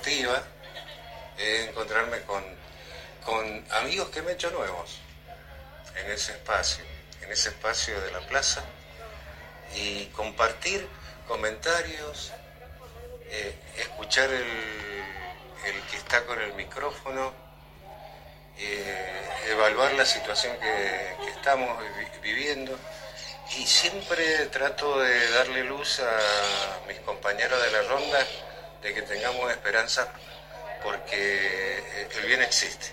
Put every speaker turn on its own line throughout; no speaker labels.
deportiva, encontrarme con amigos que me he hecho nuevos en ese espacio de la plaza, y compartir comentarios, escuchar el que está con el micrófono, evaluar la situación que estamos viviendo, y siempre trato de darle luz a mis compañeros de la ronda de que tengamos esperanza, porque el bien existe.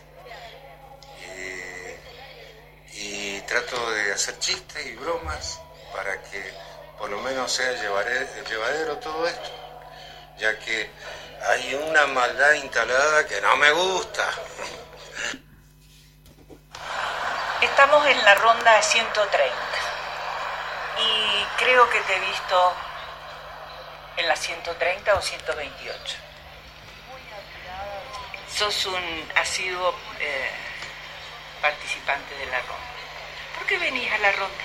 Y trato de hacer chistes y bromas para que por lo menos sea llevadero todo esto, ya que hay una maldad instalada que no me gusta.
Estamos en la ronda 130 y creo que te he visto en la 130 o 128. Sos un asiduo participante de la ronda. ¿Por qué venís a la ronda?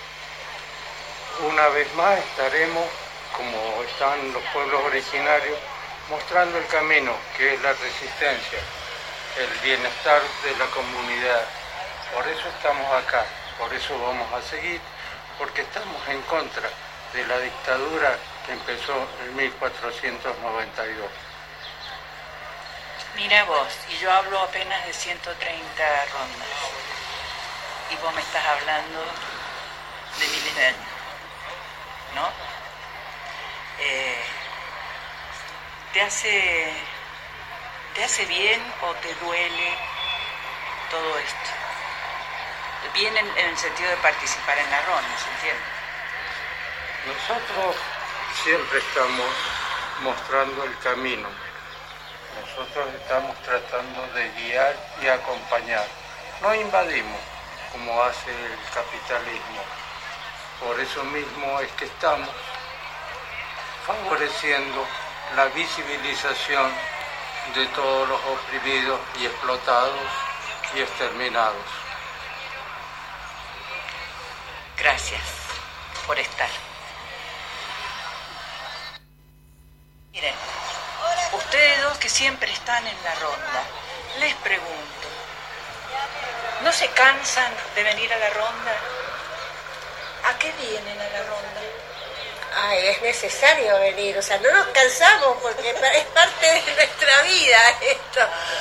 Una vez más estaremos, como están los pueblos originarios, mostrando el camino, que es la resistencia, el bienestar de la comunidad. Por eso estamos acá, por eso vamos a seguir, porque estamos en contra de la dictadura que empezó en 1492.
Mira vos, y yo hablo apenas de 130 rondas, y vos me estás hablando de miles de años, ¿no? ¿Te hace bien o te duele todo esto? Bien en el sentido de participar en la ronda, ¿se entiende?
Nosotros siempre estamos mostrando el camino. Nosotros estamos tratando de guiar y acompañar. No invadimos, como hace el capitalismo. Por eso mismo es que estamos favoreciendo la visibilización de todos los oprimidos y explotados y exterminados.
Gracias por estar. Miren, ustedes dos que siempre están en la ronda, les pregunto, ¿no se cansan de venir a la ronda? ¿A qué vienen a la ronda?
Ay, es necesario venir, o sea, no nos cansamos porque es parte de nuestra vida esto.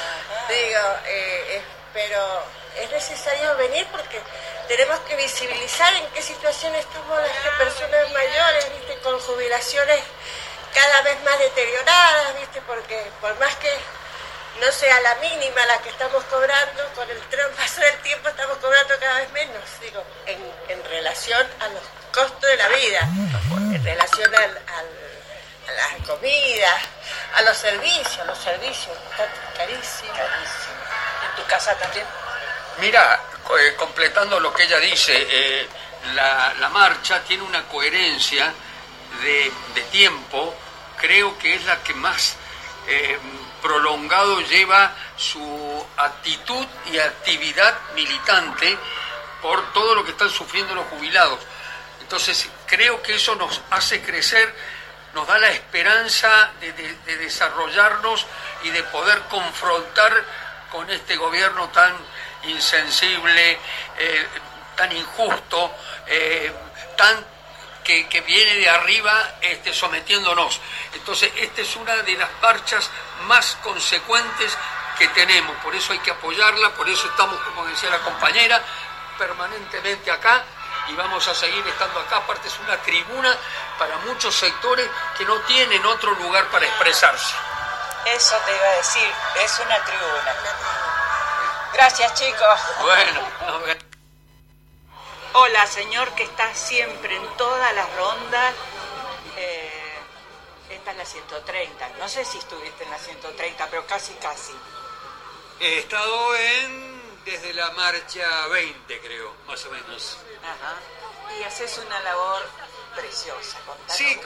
Pero es necesario venir porque tenemos que visibilizar en qué situación estamos las personas mayores, ¿viste? Con jubilaciones cada vez más deterioradas, ¿viste? Porque por más que no sea la mínima la que estamos cobrando, con el paso del tiempo estamos cobrando cada vez menos, en relación a los costos de la vida, en relación a la comida, a los servicios, están carísimos.
¿En tu casa también?
Mira, completando lo que ella dice, la marcha tiene una coherencia de tiempo, creo que es la que más prolongado lleva su actitud y actividad militante por todo lo que están sufriendo los jubilados. Entonces creo que eso nos hace crecer, nos da la esperanza de desarrollarnos y de poder confrontar con este gobierno tan insensible, tan injusto, que viene de arriba sometiéndonos. Entonces, esta es una de las marchas más consecuentes que tenemos, por eso hay que apoyarla, por eso estamos, como decía la compañera, permanentemente acá y vamos a seguir estando acá. Aparte es una tribuna para muchos sectores que no tienen otro lugar para expresarse.
Eso te iba a decir, es una tribuna. Gracias, chicos.
Bueno, nos vemos.
Hola, señor, que está siempre en todas las rondas. Esta es la 130. No sé si estuviste en la 130, pero casi.
He estado desde la marcha 20, creo, más o menos.
Ajá. Y haces una labor preciosa. Contanos.
Sí,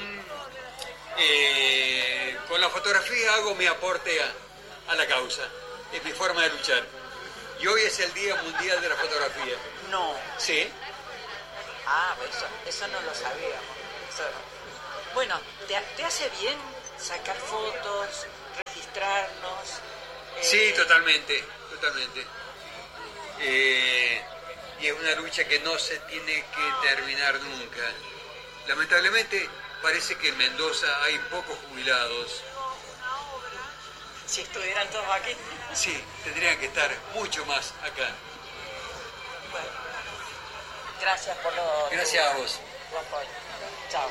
con la fotografía hago mi aporte a la causa. Es mi forma de luchar. Y hoy es el Día Mundial de la Fotografía.
No.
Sí.
Ah, eso no lo sabíamos. Bueno, ¿te hace bien sacar fotos, registrar?
Sí, totalmente. Y es una lucha que no se tiene que terminar nunca. Lamentablemente parece que en Mendoza hay pocos jubilados.
Si estuvieran todos aquí.
Sí, tendrían que estar mucho más acá.
Bueno, gracias por lo...
Gracias a vos.
Chao.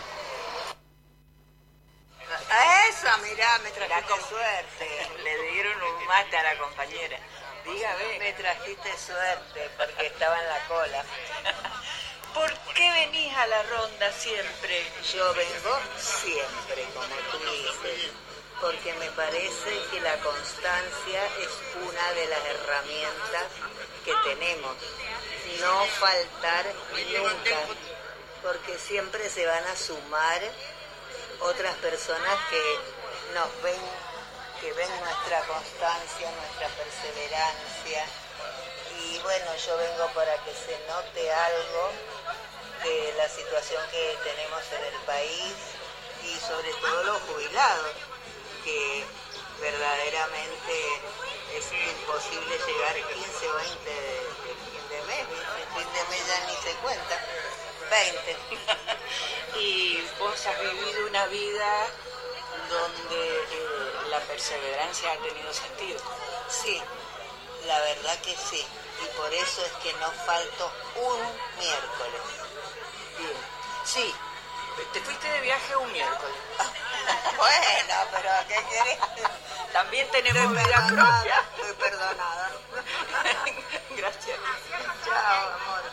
A esa, mirá, me trajiste suerte. Le dieron un mate a la compañera.
Dígame.
Me trajiste suerte porque estaba en la cola.
¿Por qué venís a la ronda siempre?
Yo vengo siempre, como tú dices, porque me parece que la constancia es una de las herramientas que tenemos. No faltar nunca, porque siempre se van a sumar otras personas que nos ven, que ven nuestra constancia, nuestra perseverancia. Y bueno, yo vengo para que se note algo de la situación que tenemos en el país y sobre todo los jubilados, que verdaderamente es imposible llegar 15 o 20 de fin de mes, el fin de mes ya ni se cuenta, 20.
Y vos has vivido una vida donde la perseverancia ha tenido sentido.
Sí, la verdad que sí, y por eso es que no falto un miércoles.
Bien. Sí, te fuiste de viaje un miércoles.
Bueno, pero ¿qué querés?
También tenemos vida propia.
Estoy perdonada.
Gracias.
Chao, amor.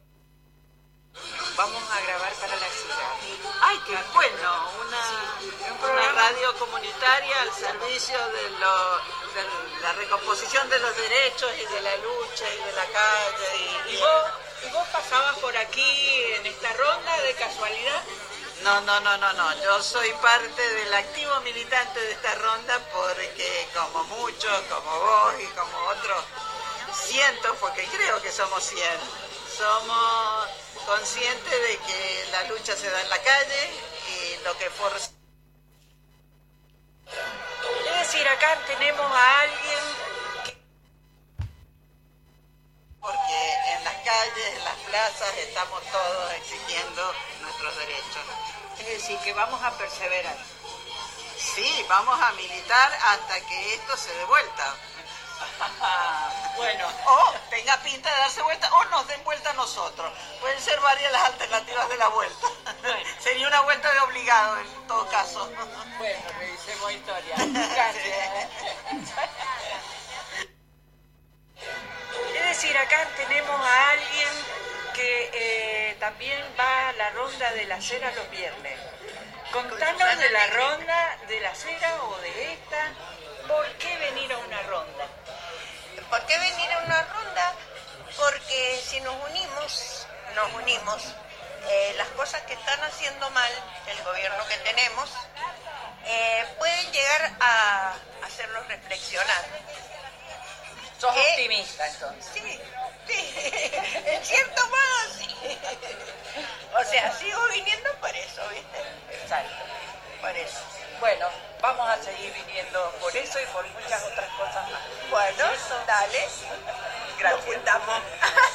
Vamos a grabar para la ciudad.
¡Ay, qué bueno! Una radio comunitaria al servicio de la recomposición de los derechos y de la lucha y de la calle.
¿Y vos pasabas por aquí en esta ronda de casualidad?
No. Yo soy parte del activo militante de esta ronda porque como muchos, como vos y como otros cientos, porque creo que somos 100, somos conscientes de que la lucha se da en la calle y lo que forza...
Es decir, acá tenemos a alguien que...
Porque en las calles, en las plazas, estamos todos exigiendo nuestros derechos.
Es decir, que vamos a perseverar.
Sí, vamos a militar hasta que esto se dé vuelta.
Bueno.
O tenga pinta de darse vuelta o nos den vuelta a nosotros. Pueden ser varias las alternativas de la vuelta.
Bueno.
Sería una vuelta de obligado en todo caso.
Bueno, revisemos historia. Gracias. Es decir, acá tenemos a alguien que también va a la ronda de la cera los viernes. Contanos de la ronda de la cera o de esta. ¿Por qué venir a una ronda?
¿Por qué venir a una ronda? Porque si nos unimos, las cosas que están haciendo mal el gobierno que tenemos pueden llegar a hacernos reflexionar.
¿Sos optimista entonces?
Sí, en cierto modo sí. O sea, sigo viniendo por eso, ¿viste?
Exacto.
Por eso.
Bueno, vamos a seguir viniendo por eso y por muchas otras cosas más.
Bueno, dale.
Gracias.
Nos juntamos.